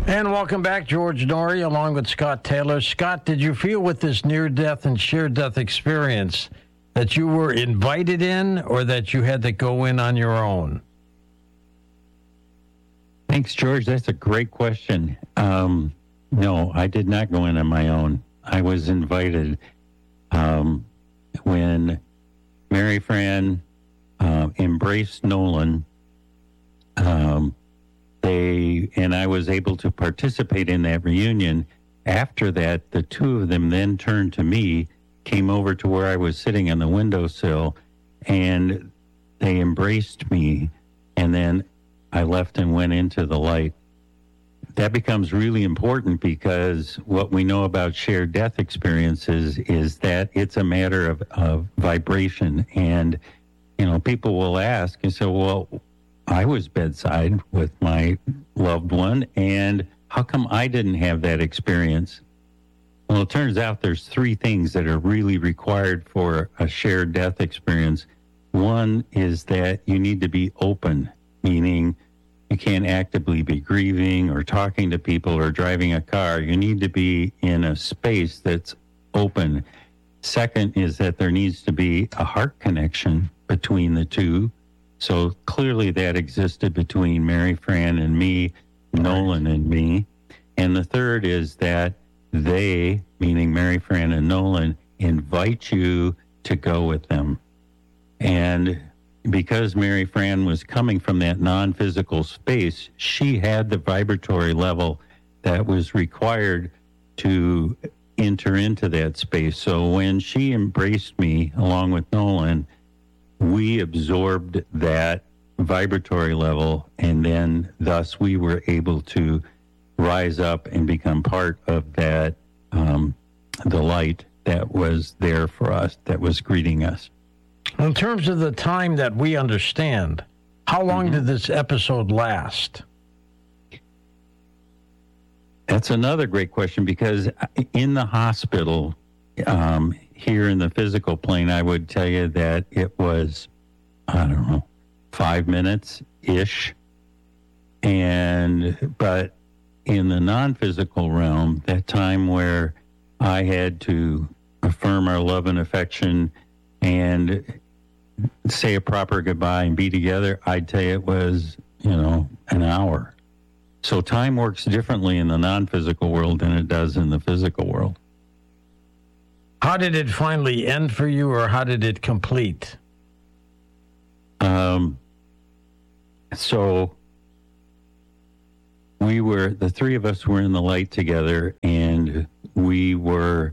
And welcome back, George Noory, along with Scott Taylor. Scott, did you feel with this near-death and shared-death experience that you were invited in or that you had to go in on your own? Thanks, George. That's a great question. No, I did not go in on my own. I was invited. When Mary Fran embraced Nolan, and I was able to participate in that reunion. After that, the two of them then turned to me, came over to where I was sitting on the windowsill, and they embraced me, and then I left and went into the light. That becomes really important because what we know about shared death experiences is that it's a matter of vibration. And, people will ask and say, well, I was bedside with my loved one, and how come I didn't have that experience? Well, it turns out there's three things that are really required for a shared death experience. One is that you need to be open, meaning you can't actively be grieving or talking to people or driving a car. You need to be in a space that's open. Second is that there needs to be a heart connection between the two. So clearly that existed between Mary Fran and me, Nolan and me. And the third is that they, meaning Mary Fran and Nolan, invite you to go with them. And because Mary Fran was coming from that non-physical space, she had the vibratory level that was required to enter into that space. So when she embraced me along with Nolan, we absorbed that vibratory level, and then thus we were able to rise up and become part of that, the light that was there for us, that was greeting us. In terms of the time that we understand, how long did this episode last? That's another great question, because in the hospital, here in the physical plane, I would tell you that it was, 5 minutes-ish. But in the non-physical realm, that time where I had to affirm our love and affection and say a proper goodbye and be together, I'd tell you it was, an hour. So time works differently in the non-physical world than it does in the physical world. How did it finally end for you, or how did it complete? So the three of us were in the light together, and we were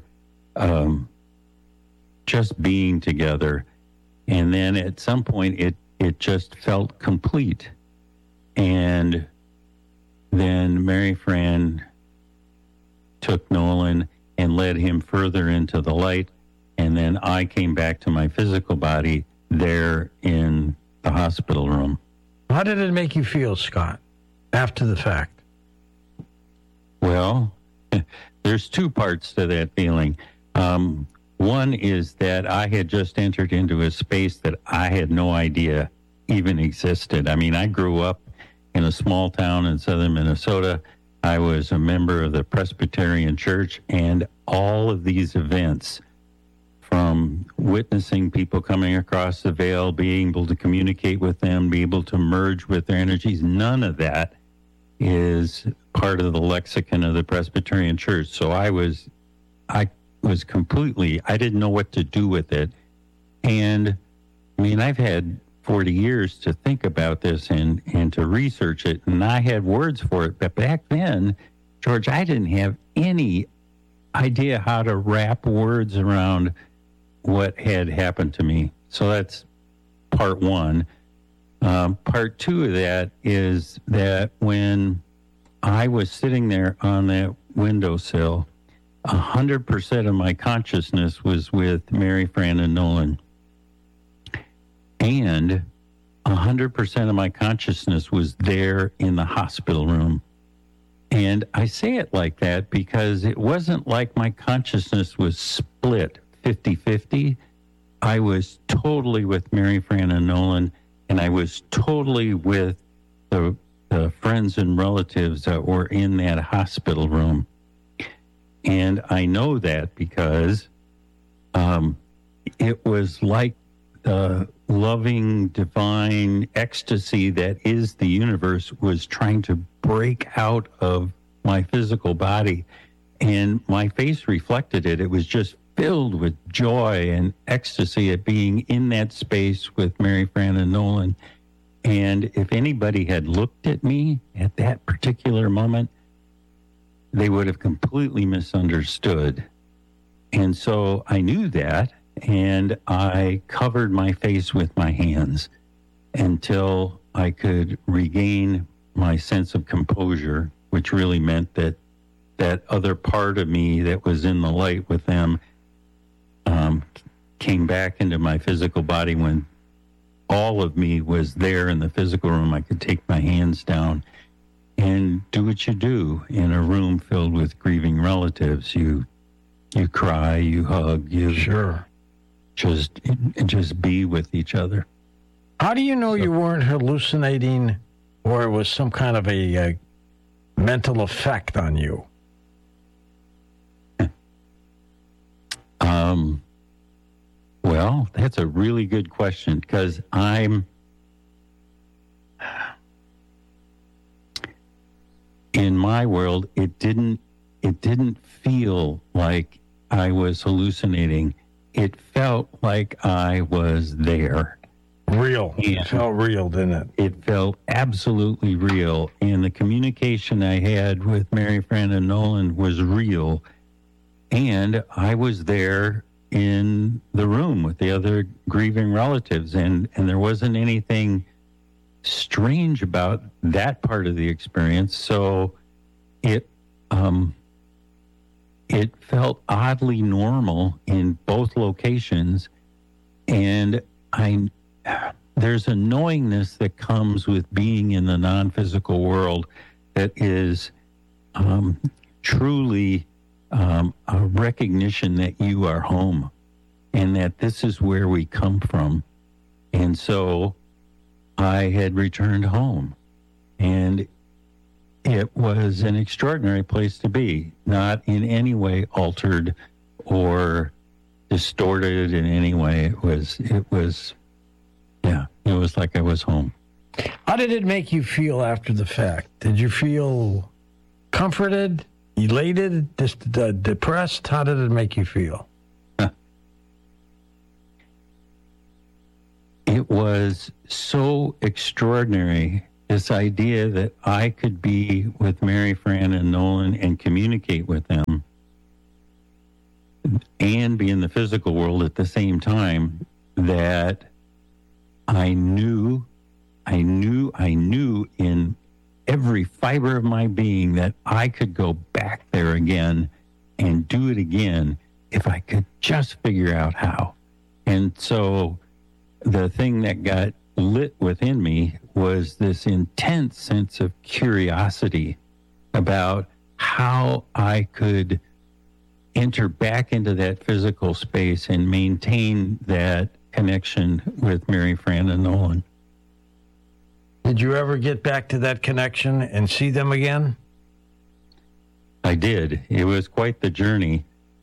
just being together. And then at some point it just felt complete. And then Mary Fran took Nolan and led him further into the light. And then I came back to my physical body there in the hospital room. How did it make you feel, Scott, after the fact? Well, there's two parts to that feeling. One is that I had just entered into a space that I had no idea even existed. I mean, I grew up in a small town in southern Minnesota. I was a member of the Presbyterian Church, and all of these events, from witnessing people coming across the veil, being able to communicate with them, be able to merge with their energies, none of that is part of the lexicon of the Presbyterian Church. So I was completely, I didn't know what to do with it. And I mean, I've had 40 years to think about this and to research it, and I had words for it. But back then, George, I didn't have any idea how to wrap words around what had happened to me. So that's part one. Part two of that is that when I was sitting there on that windowsill, 100% of my consciousness was with Mary Fran and Nolan. And 100% of my consciousness was there in the hospital room. And I say it like that because it wasn't like my consciousness was split 50-50. I was totally with Mary Fran and Nolan, and I was totally with the the friends and relatives that were in that hospital room. And I know that because it was like the loving, divine ecstasy that is the universe was trying to break out of my physical body. And my face reflected it. It was just filled with joy and ecstasy at being in that space with Mary Fran and Nolan. And if anybody had looked at me at that particular moment, they would have completely misunderstood. And so I knew that, and I covered my face with my hands until I could regain my sense of composure, which really meant that that other part of me that was in the light with them came back into my physical body. When all of me was there in the physical room, I could take my hands down and do what you do in a room filled with grieving relatives. You cry, you hug, you just be with each other. How do you know you weren't hallucinating, or it was some kind of a mental effect on you? Well, that's a really good question, because in my world, it didn't feel like I was hallucinating. It felt like I was there. Real. It felt real, didn't it? It felt absolutely real. And the communication I had with Mary Fran and Nolan was real. And I was there in the room with the other grieving relatives. And there wasn't anything strange about that part of the experience. So it felt oddly normal in both locations. And there's a knowingness that comes with being in the non-physical world that is truly a recognition that you are home and that this is where we come from. And so I had returned home, and it was an extraordinary place to be, not in any way altered or distorted in any way. It was like I was home. How did it make you feel after the fact? Did you feel comforted, elated, depressed? How did it make you feel? It was so extraordinary, this idea that I could be with Mary Fran and Nolan and communicate with them and be in the physical world at the same time, that I knew in every fiber of my being that I could go back there again and do it again if I could just figure out how. And so the thing that got lit within me was this intense sense of curiosity about how I could enter back into that physical space and maintain that connection with Mary Fran and Nolan. Did you ever get back to that connection and see them again? I did. It was quite the journey.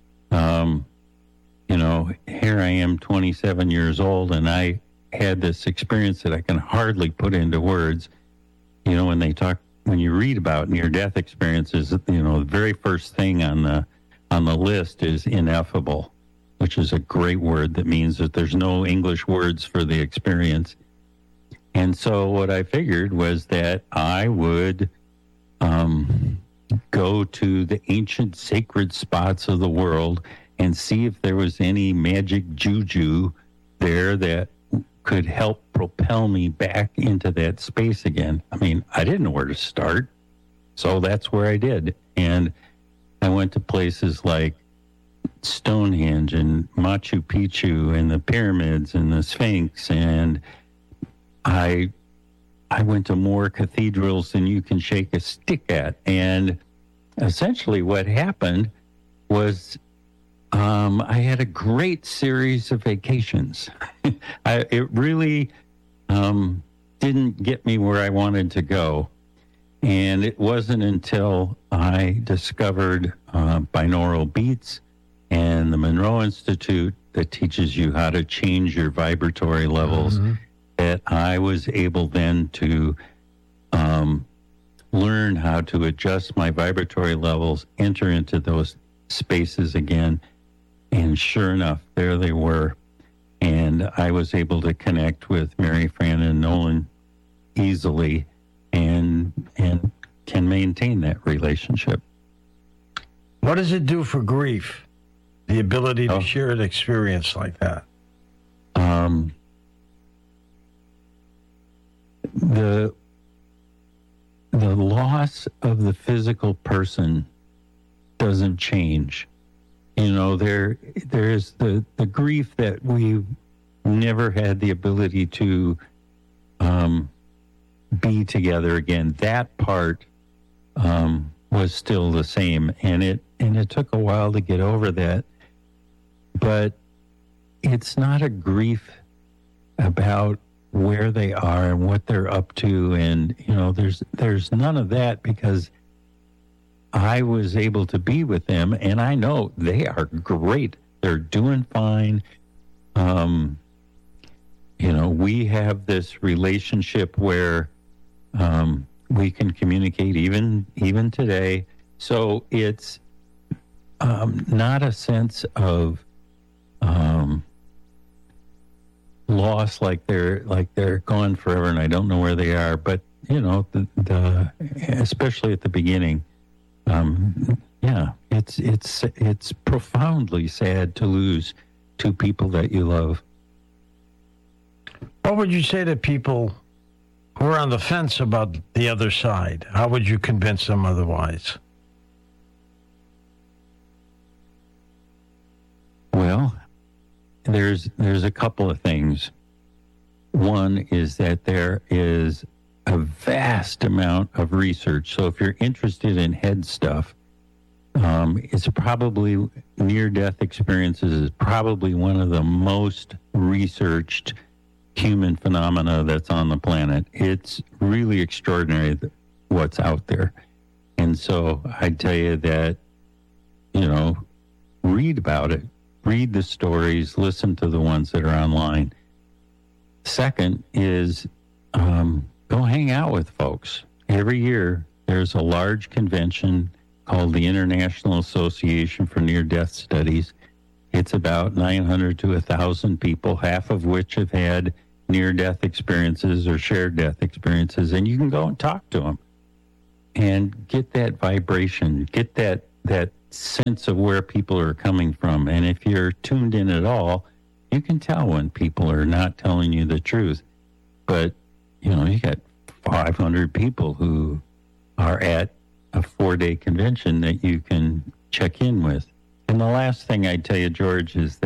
Here I am, 27 years old, and I had this experience that I can hardly put into words. When you read about near-death experiences, the very first thing on the list is ineffable, which is a great word that means that there's no English words for the experience. And so what I figured was that I would go to the ancient sacred spots of the world and see if there was any magic juju there that could help propel me back into that space again. I mean, I didn't know where to start, so that's where I did. And I went to places like Stonehenge and Machu Picchu and the pyramids and the Sphinx, and I went to more cathedrals than you can shake a stick at. And essentially what happened was I had a great series of vacations. It really didn't get me where I wanted to go. And it wasn't until I discovered binaural beats and the Monroe Institute that teaches you how to change your vibratory levels that I was able then to learn how to adjust my vibratory levels, enter into those spaces again. And sure enough, there they were. And I was able to connect with Mary Fran and Nolan easily and can maintain that relationship. What does it do for grief? The ability to share an experience like that? The loss of the physical person doesn't change. You know, there is the grief that we never had the ability to be together again. That part was still the same, and it took a while to get over that. But it's not a grief about where they are and what they're up to, and you know, there's none of that, because I was able to be with them, and I know they are great. They're doing fine. You know, we have this relationship where we can communicate even today. So it's not a sense of loss, like they're gone forever and I don't know where they are. But you know, the especially at the beginning, it's profoundly sad to lose two people that you love. What would you say to people who are on the fence about the other side? How would you convince them otherwise? Well, there's a couple of things. One is that there is a vast amount of research. So if you're interested in head stuff, it's probably near-death experiences is probably one of the most researched human phenomena that's on the planet. It's really extraordinary what's out there. And so I'd tell you that, you know, read about it. Read the stories, listen to the ones that are online. Second is go hang out with folks. Every year, there's a large convention called the International Association for Near-Death Studies. It's about 900 to 1,000 people, half of which have had near-death experiences or shared death experiences, and you can go and talk to them and get that vibration, get that sense of where people are coming from. And if you're tuned in at all, you can tell when people are not telling you the truth. But, you know, you got 500 people who are at a 4-day convention that you can check in with. And the last thing I'd tell you, George, is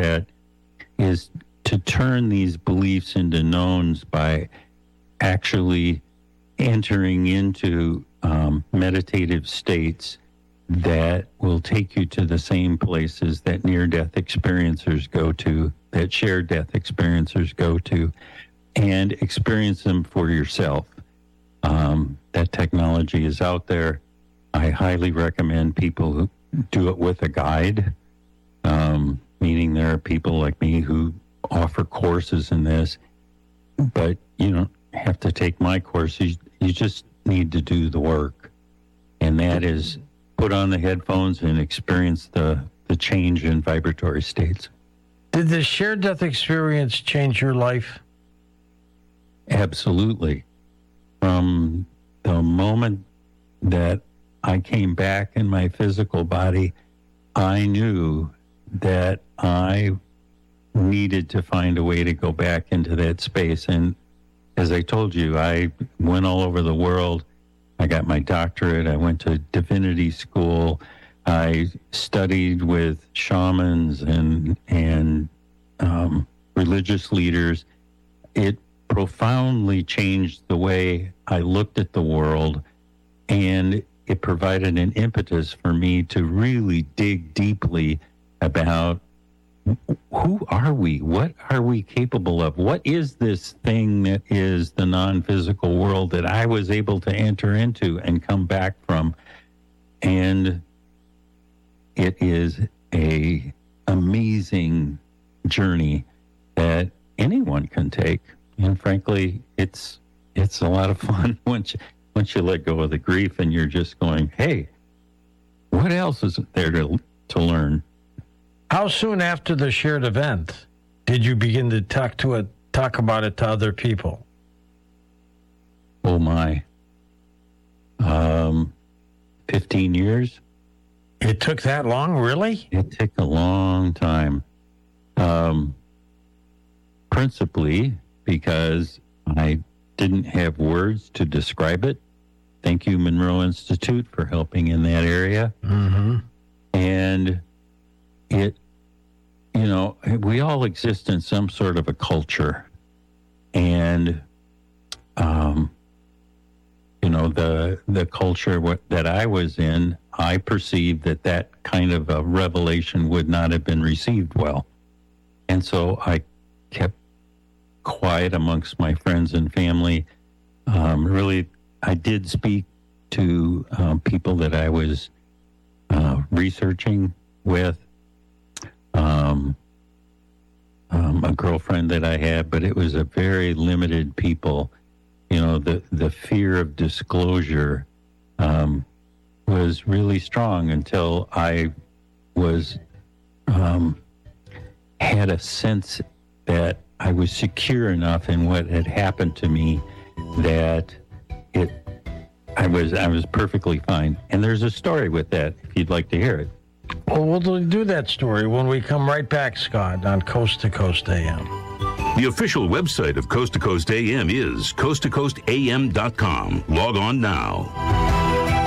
to turn these beliefs into knowns by actually entering into meditative states that will take you to the same places that near-death experiencers go to, that shared death experiencers go to, and experience them for yourself. That technology is out there. I highly recommend people who do it with a guide, meaning there are people like me who offer courses in this, but you don't have to take my course. You just need to do the work, and that is put on the headphones and experience the change in vibratory states. Did the shared death experience change your life? Absolutely. From the moment that I came back in my physical body, I knew that I needed to find a way to go back into that space. And as I told you, I went all over the world. I got my doctorate. I went to divinity school. I studied with shamans and religious leaders. It profoundly changed the way I looked at the world, and it provided an impetus for me to really dig deeply about who are we? What are we capable of? What is this thing that is the non-physical world that I was able to enter into and come back from? And it is a amazing journey that anyone can take. And frankly, it's a lot of fun once you let go of the grief and you're just going, hey, what else is there to learn? How soon after the shared event did you begin to talk about it to other people? Oh my. 15 years. It took that long, really? It took a long time. Principally because I didn't have words to describe it. Thank you, Monroe Institute, for helping in that area. Mm-hmm. And it, we all exist in some sort of a culture. And, the culture that I was in, I perceived that kind of a revelation would not have been received well. And so I kept quiet amongst my friends and family. Really, I did speak to people that I was researching with, a girlfriend that I had, but it was a very limited people. The fear of disclosure was really strong until I was had a sense that I was secure enough in what had happened to me that I was perfectly fine. And there's a story with that, if you'd like to hear it. Well, we'll do that story when we come right back, Scott, on Coast to Coast AM. The official website of Coast to Coast AM is coasttocoastam.com. Log on now.